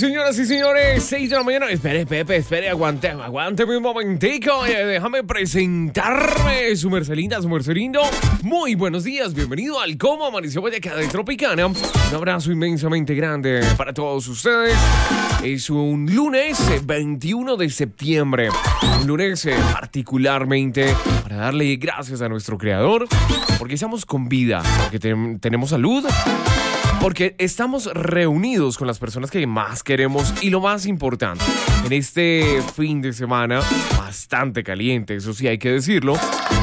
señoras y señores, 6 de la mañana. Espere, Pepe, espere, aguánteme un momentico. Déjame presentarme, su mercelinda, su mercelindo. Muy buenos días, bienvenido al Cómo Amaneció Boyacá de Tropicana. Un abrazo inmensamente grande para todos ustedes. Es un lunes 21 de septiembre. Un lunes particularmente para darle gracias a nuestro creador, porque estamos con vida, porque tenemos salud, porque estamos reunidos con las personas que más queremos y lo más importante, en este fin de semana bastante caliente, eso sí hay que decirlo,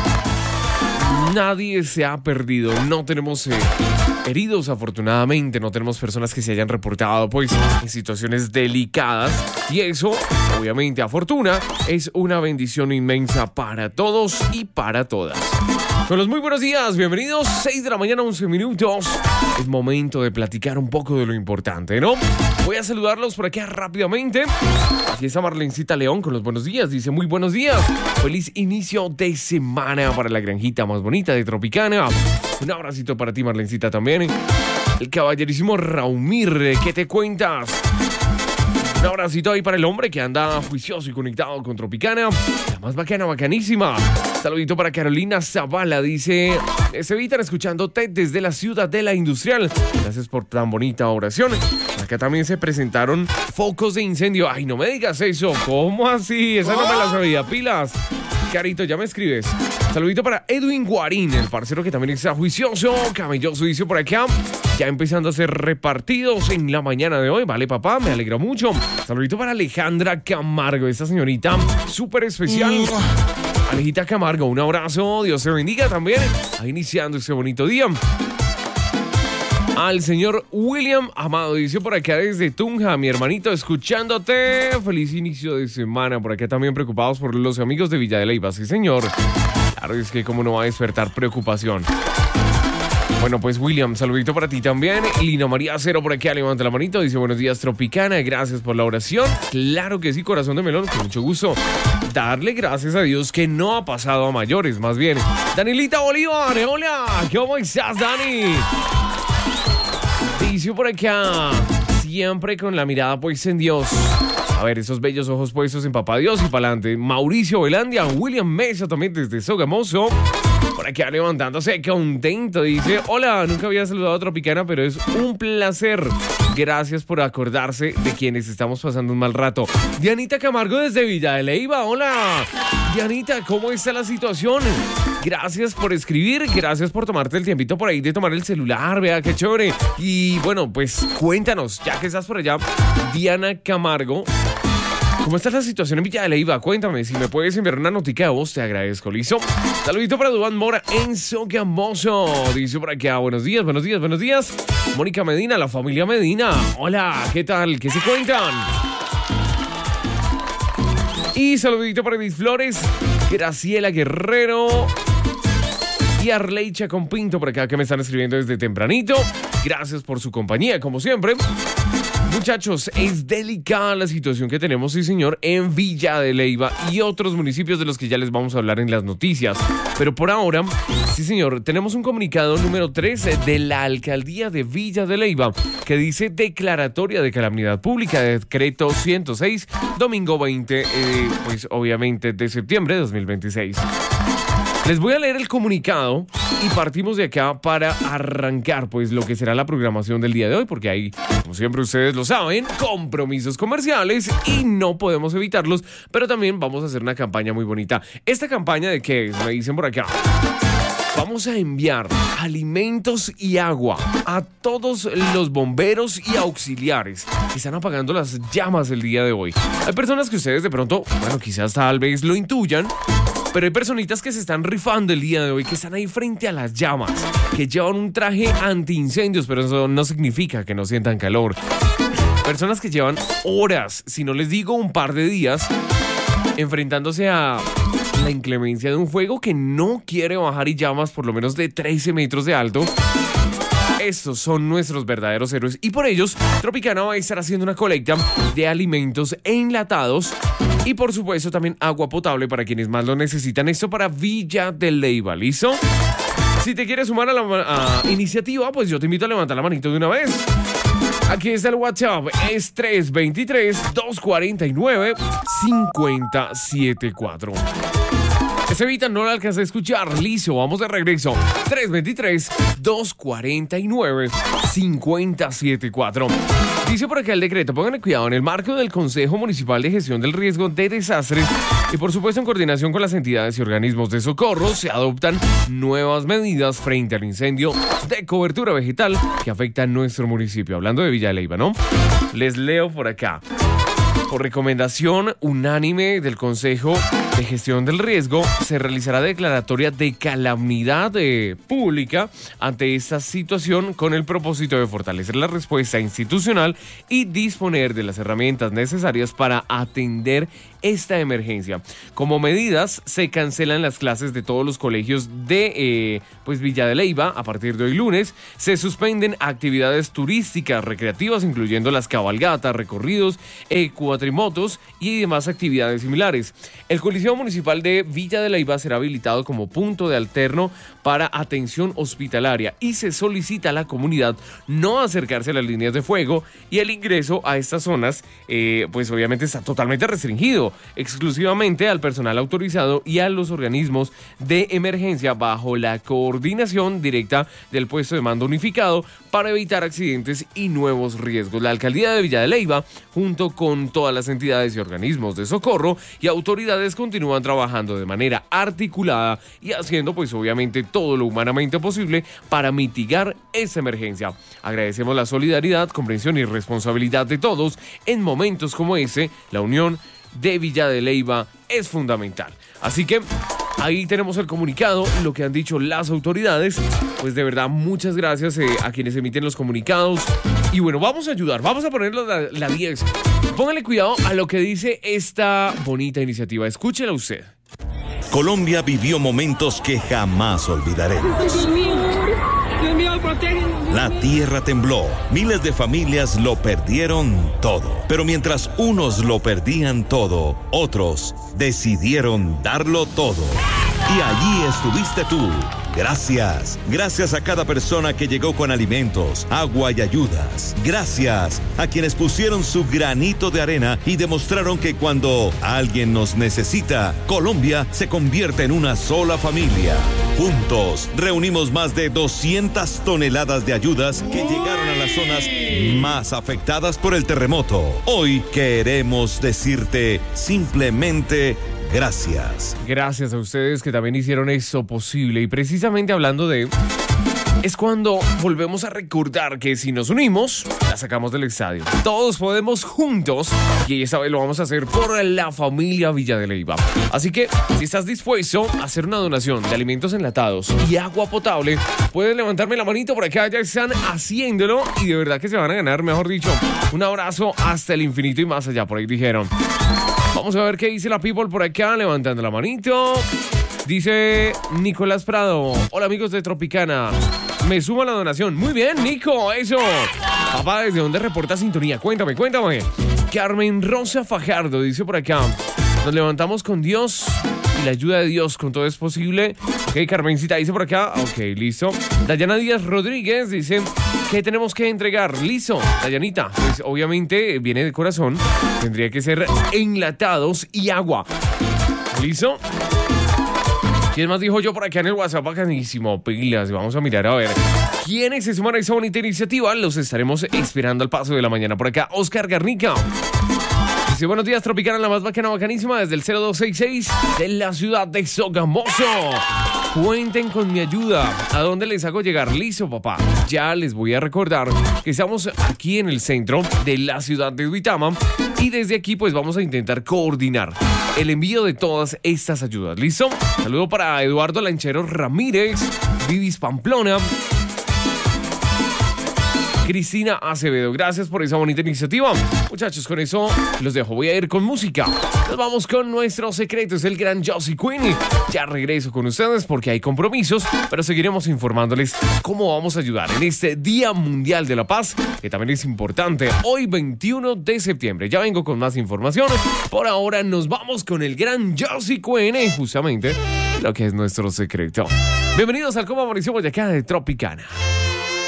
nadie se ha perdido, no tenemos heridos afortunadamente, no tenemos personas que se hayan reportado pues en situaciones delicadas y eso obviamente a fortuna es una bendición inmensa para todos y para todas. Con los muy buenos días, bienvenidos, 6 de la mañana, 11 minutos. Es momento de platicar un poco de lo importante, ¿no? Voy a saludarlos por aquí rápidamente. Aquí está Marlencita León con los buenos días. Dice, muy buenos días. Feliz inicio de semana para la granjita más bonita de Tropicana. Un abracito para ti, Marlencita, también. El caballerísimo Raumir, ¿qué te cuentas? Un abracito ahí para el hombre que anda juicioso y conectado con Tropicana. La más bacana, bacanísima. Saludito para Carolina Zavala. Dice, se evitan escuchándote desde la ciudad de la industrial. Gracias por tan bonita oración. Acá también se presentaron focos de incendio. Ay, no me digas eso. ¿Cómo así? Esa no me la sabía. Pilas. Carito, ya me escribes. Saludito para Edwin Guarín, el parcero que también está juicioso, camelloso, dice por acá. Ya empezando a ser repartidos en la mañana de hoy. Vale, papá, me alegra mucho. Saludito para Alejandra Camargo, esta señorita súper especial. Alejita Camargo, un abrazo. Dios te bendiga también. Ahí iniciando este bonito día. Al señor William Amado, dice por acá desde Tunja, mi hermanito, escuchándote. Feliz inicio de semana. Por acá también preocupados por los amigos de Villa de Leyva. Sí, señor. Claro, es que cómo no va a despertar preocupación. Bueno, pues William, saludito para ti también. Lina María Cero por aquí, levanta la manito. Dice, buenos días, Tropicana. Gracias por la oración. Claro que sí, corazón de melón. Con mucho gusto. Darle gracias a Dios que no ha pasado a mayores, más bien. Danilita Bolívar, hola. ¿Cómo estás, Dani? Dice por acá, siempre con la mirada puesta en Dios. A ver, esos bellos ojos puestos en Papá Dios y para adelante. Mauricio Velandia, William Mesa también desde Sogamoso. Por aquí levantándose contento, dice, hola, nunca había saludado a Tropicana, pero es un placer. Gracias por acordarse de quienes estamos pasando un mal rato. Dianita Camargo desde Villa de Leyva, hola. Dianita, ¿cómo está la situación? Gracias por escribir, gracias por tomarte el tiempito por ahí de tomar el celular, vea qué chévere. Y bueno, pues cuéntanos, ya que estás por allá, Diana Camargo, ¿cómo está la situación en Villa de Leyva? Cuéntame, si me puedes enviar una notica de voz, te agradezco, ¿listo? Saludito para Duván Mora en Sogamoso. Dice por acá, buenos días, buenos días, buenos días. Mónica Medina, la familia Medina. Hola, ¿qué tal? ¿Qué se cuentan? Y saludito para Edith Flores, Graciela Guerrero y Arleicha con Pinto por acá que me están escribiendo desde tempranito. Gracias por su compañía, como siempre. Muchachos, es delicada la situación que tenemos, sí señor, en Villa de Leyva y otros municipios de los que ya les vamos a hablar en las noticias. Pero por ahora, sí señor, tenemos un comunicado número 3 de la Alcaldía de Villa de Leyva que dice declaratoria de calamidad pública, decreto 106, domingo 20, pues obviamente de septiembre de 2026. Les voy a leer el comunicado y partimos de acá para arrancar pues lo que será la programación del día de hoy, porque hay, como siempre ustedes lo saben, compromisos comerciales y no podemos evitarlos, pero también vamos a hacer una campaña muy bonita. ¿Esta campaña de qué es? Me dicen por acá. Vamos a enviar alimentos y agua a todos los bomberos y auxiliares que están apagando las llamas el día de hoy. Hay personas que ustedes de pronto, bueno, quizás tal vez lo intuyan, pero hay personitas que se están rifando el día de hoy, que están ahí frente a las llamas, que llevan un traje antiincendios, pero eso no significa que no sientan calor. Personas que llevan horas, si no les digo un par de días, enfrentándose a la inclemencia de un fuego que no quiere bajar y llamas por lo menos de 13 metros de alto. Estos son nuestros verdaderos héroes y por ellos Tropicana va a estar haciendo una colecta de alimentos enlatados y por supuesto también agua potable para quienes más lo necesitan. Esto para Villa de Leyva, ¿listo? Si te quieres sumar a la iniciativa, pues yo te invito a levantar la manito de una vez. Aquí está el WhatsApp, es 323-249-5074. Estevita, no la alcancé a escuchar. Listo, vamos de regreso. 323-249-5074. Dice por acá el decreto, pónganle cuidado, en el marco del Consejo Municipal de Gestión del Riesgo de Desastres y por supuesto en coordinación con las entidades y organismos de socorro, se adoptan nuevas medidas frente al incendio de cobertura vegetal que afecta a nuestro municipio. Hablando de Villa de Leyva, ¿no? Les leo por acá. Por recomendación unánime del Consejo de Gestión del Riesgo, se realizará declaratoria de calamidad pública ante esta situación con el propósito de fortalecer la respuesta institucional y disponer de las herramientas necesarias para atender esta emergencia. Como medidas, se cancelan las clases de todos los colegios de Villa de Leyva a partir de hoy lunes. Se suspenden actividades turísticas recreativas, incluyendo las cabalgatas, recorridos, cuatrimotos y demás actividades similares. El Coliseo Municipal de Villa de Leyva será habilitado como punto de alterno para atención hospitalaria y se solicita a la comunidad no acercarse a las líneas de fuego, y el ingreso a estas zonas obviamente está totalmente restringido, exclusivamente al personal autorizado y a los organismos de emergencia bajo la coordinación directa del puesto de mando unificado para evitar accidentes y nuevos riesgos. La alcaldía de Villa de Leyva, junto con todas las entidades y organismos de socorro y autoridades, continúan trabajando de manera articulada y haciendo obviamente todo lo humanamente posible para mitigar esta emergencia. Agradecemos la solidaridad, comprensión y responsabilidad de todos en momentos como ese. La unión de Villa de Leyva es fundamental. Así que ahí tenemos el comunicado, lo que han dicho las autoridades. Pues de verdad, muchas gracias a quienes emiten los comunicados. Y bueno, vamos a ayudar, vamos a ponerlo la 10. Póngale cuidado a lo que dice esta bonita iniciativa. Escúchela usted. Colombia vivió momentos que jamás olvidaremos. Dios mío, protégenos. La tierra tembló, miles de familias lo perdieron todo. Pero mientras unos lo perdían todo, otros decidieron darlo todo. Y allí estuviste tú. Gracias. Gracias a cada persona que llegó con alimentos, agua y ayudas. Gracias a quienes pusieron su granito de arena y demostraron que cuando alguien nos necesita, Colombia se convierte en una sola familia. Juntos reunimos más de 200 toneladas de ayudas que llegaron a las zonas más afectadas por el terremoto. Hoy queremos decirte simplemente gracias. Gracias a ustedes que también hicieron eso posible. Y precisamente hablando de... es cuando volvemos a recordar que si nos unimos, la sacamos del estadio. Todos podemos juntos, y esta vez lo vamos a hacer por la familia Villa de Leyva. Así que, si estás dispuesto a hacer una donación de alimentos enlatados y agua potable, puedes levantarme la manito por acá, ya están haciéndolo, y de verdad que se van a ganar, mejor dicho, un abrazo hasta el infinito y más allá, por ahí dijeron. Vamos a ver qué dice la people por acá, levantando la manito. Dice Nicolás Prado: hola amigos de Tropicana, me sumo a la donación. Muy bien, Nico, eso. Papá, ¿desde dónde reporta sintonía? Cuéntame. Carmen Rosa Fajardo dice por acá: nos levantamos con Dios y la ayuda de Dios, con todo es posible. Ok, Carmencita dice por acá. Ok, listo. Dayana Díaz Rodríguez dice: ¿qué tenemos que entregar? Listo, Dayanita. Pues obviamente viene de corazón. Tendría que ser enlatados y agua. ¿Listo? ¿Quién más dijo yo por acá en el WhatsApp? Bacanísimo, pilas. Vamos a mirar a ver quiénes se suman a esa bonita iniciativa. Los estaremos esperando al paso de la mañana. Por acá, Oscar Garnica dice: buenos días, Tropicana, la más bacana, bacanísima, desde el 0266 de la ciudad de Sogamoso. Cuenten con mi ayuda. ¿A dónde les hago llegar? Listo, papá. Ya les voy a recordar que estamos aquí en el centro de la ciudad de Duitama, y desde aquí pues vamos a intentar coordinar el envío de todas estas ayudas. ¿Listo? Saludo para Eduardo Lanchero Ramírez, Vivis Pamplona, Cristina Acevedo. Gracias por esa bonita iniciativa. Muchachos, con eso los dejo. Voy a ir con música. Nos vamos con nuestro secreto. Es el gran Josie Queen. Ya regreso con ustedes porque hay compromisos, pero seguiremos informándoles cómo vamos a ayudar en este Día Mundial de la Paz, que también es importante. Hoy 21 de septiembre. Ya vengo con más información. Por ahora nos vamos con el gran Josie Queen, justamente lo que es nuestro secreto. Bienvenidos al Cómo Amaneció Boyacá de Tropicana.